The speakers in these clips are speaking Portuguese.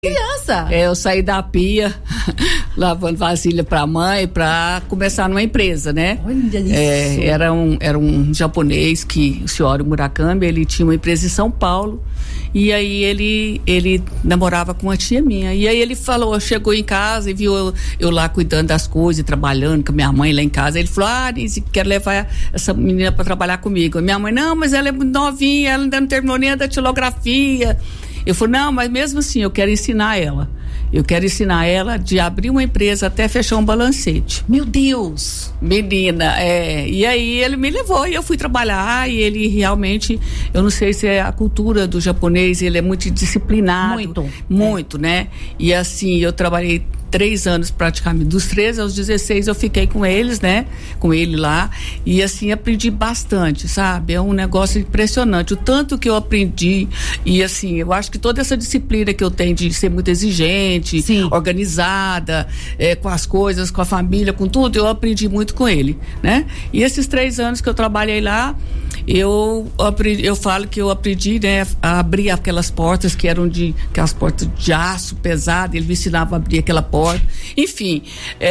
Criança? Eu saí da pia, lavando vasilha pra mãe, pra começar numa empresa, né? Olha isso. Era um japonês, o senhor Murakami, ele tinha uma empresa em São Paulo, e aí ele namorava com uma tia minha, e aí ele chegou em casa e viu eu lá cuidando das coisas, trabalhando com a minha mãe lá em casa, ele falou, Nise, quero levar essa menina pra trabalhar comigo. A minha mãe, não, mas ela é muito novinha, ela ainda não terminou nem a datilografia. Eu falei, não, mas mesmo assim, eu quero ensinar ela. Eu quero ensinar ela de abrir uma empresa até fechar um balancete. Meu Deus! Menina, e aí ele me levou e eu fui trabalhar, e ele realmente, eu não sei se é a cultura do japonês, ele é muito disciplinado. Muito, né? E assim, eu trabalhei 3 anos praticamente, dos 13 aos 16 eu fiquei com eles, né? Com ele lá, e assim, aprendi bastante, sabe? É um negócio impressionante, o tanto que eu aprendi, e assim, eu acho que toda essa disciplina que eu tenho de ser muito exigente, sim, organizada, com as coisas, com a família, com tudo, eu aprendi muito com ele, né? E esses 3 anos que eu trabalhei lá, eu falo que eu aprendi, né, a abrir aquelas portas que eram aquelas portas de aço pesado, ele me ensinava a abrir aquela porta, enfim,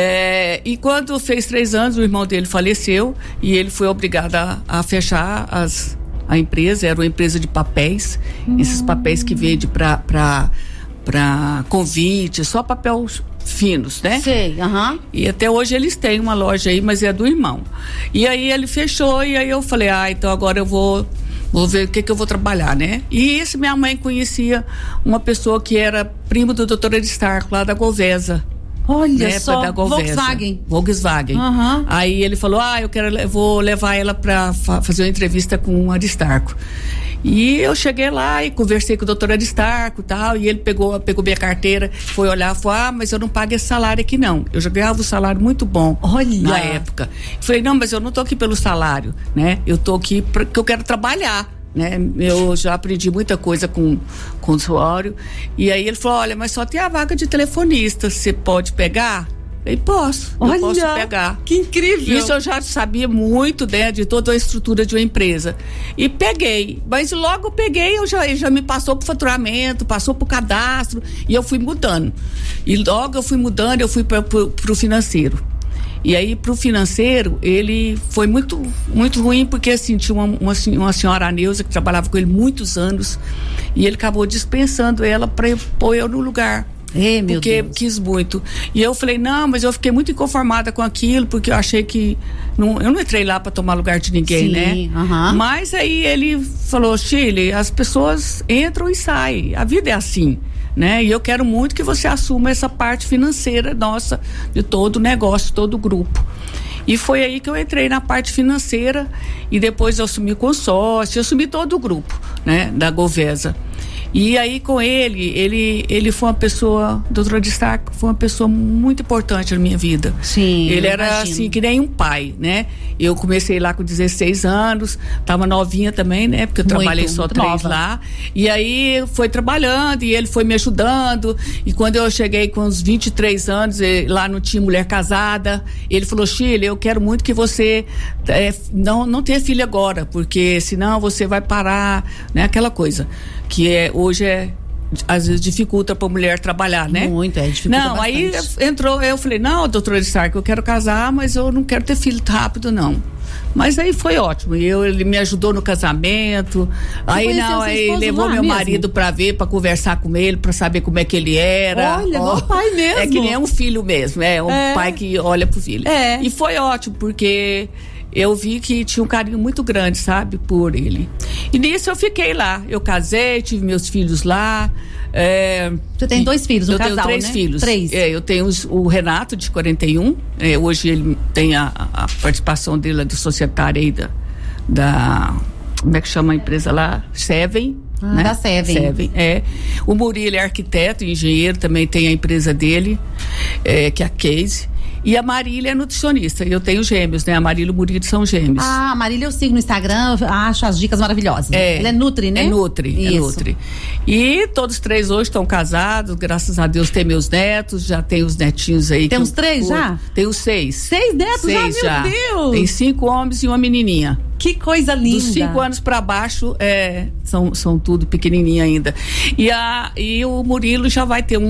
e quando fez 3 anos, o irmão dele faleceu e ele foi obrigado a fechar a empresa. Era uma empresa de papéis, esses papéis que vende para convite, só papel finos, né? Sei, E até hoje eles têm uma loja aí, mas é do irmão. E aí ele fechou, e aí eu falei, então agora eu vou ver o que eu vou trabalhar, né? E isso, minha mãe conhecia uma pessoa que era primo do Dr. Aristarco, lá da Govesa. Olha, né, só, da Govesa, Volkswagen. Aí ele falou, eu vou levar ela para fazer uma entrevista com o Aristarco. E eu cheguei lá e conversei com o doutor Aristarco e tal, e ele pegou minha carteira, foi olhar e falou, mas eu não pago esse salário aqui não. Eu já ganhava um salário muito bom. Olha. Na época. Falei, não, mas eu não tô aqui pelo salário, né? Eu tô aqui porque eu quero trabalhar, né? Eu já aprendi muita coisa com o usuário. E aí ele falou, olha, mas só tem a vaga de telefonista, você pode pegar? Eu posso pegar. Que incrível! Isso eu já sabia muito, né, de toda a estrutura de uma empresa. E peguei, mas logo peguei, ele já me passou pro faturamento, passou pro cadastro, e eu fui mudando. E logo eu fui mudando, eu fui pro financeiro. E aí, pro financeiro, ele foi muito, muito ruim, porque assim, tinha uma senhora, a Neuza, que trabalhava com ele muitos anos, e ele acabou dispensando ela para pôr eu no lugar. Porque Deus. Quis muito. E eu falei, não, mas eu fiquei muito inconformada com aquilo, porque eu achei que eu não entrei lá para tomar lugar de ninguém, sim, né? Mas aí ele falou, Chile, as pessoas entram e saem, a vida é assim, né? E eu quero muito que você assuma essa parte financeira nossa, de todo o negócio, todo o grupo. E foi aí que eu entrei na parte financeira, e depois eu assumi consórcio, eu assumi todo o grupo, né? Da Govesa. E aí com ele foi uma pessoa, o doutor Aristarco foi uma pessoa muito importante na minha vida. Sim, ele era assim, que nem um pai, né? Eu comecei lá com 16 anos, tava novinha também, né? Porque eu trabalhei só 3 lá. E aí foi trabalhando e ele foi me ajudando. E quando eu cheguei com uns 23 anos, lá não tinha mulher casada, ele falou, Chile, eu quero muito que você não tenha filho agora, porque senão você vai parar, né? Aquela coisa que hoje às vezes dificulta pra mulher trabalhar, né? Muito, dificulta bastante. Aí entrou, eu falei, não, doutor Aristarco, eu quero casar, mas eu não quero ter filho rápido, não. Mas aí foi ótimo, ele me ajudou no casamento, aí levou meu marido pra ver, pra conversar com ele, pra saber como é que ele era. Olha, igual pai mesmo. É que nem um filho mesmo, pai que olha pro filho. E foi ótimo, porque eu vi que tinha um carinho muito grande, sabe, por ele. E nisso eu fiquei lá. Eu casei, tive meus filhos lá. Você tem 2 filhos, um casal, né? Eu tenho 3 filhos. 3. Eu tenho o Renato, de 41. Hoje ele tem a participação dele do societário aí da como é que chama a empresa lá? Seven. Né? Da Seven. O Murilo é arquiteto, engenheiro, também tem a empresa dele, que é a Case. E a Marília é nutricionista. Eu tenho gêmeos, né? A Marília e o Murilo são gêmeos. A Marília eu sigo no Instagram, acho as dicas maravilhosas. Ela é Nutri, né? É Nutri. E todos 3 hoje estão casados, graças a Deus tem meus netos, já tem os netinhos aí. Tem uns 3 já? Tenho 6. 6 netos já, meu Deus! Tem 5 homens e uma menininha. Que coisa linda. Dos 5 anos para baixo, são tudo pequenininho ainda. E o Murilo já vai ter